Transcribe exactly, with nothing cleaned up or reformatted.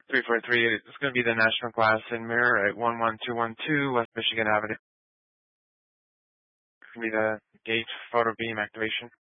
three four three, it's going to be the National Glass and Mirror at one one two one two West Michigan Avenue. It's going to be the gate photo beam activation.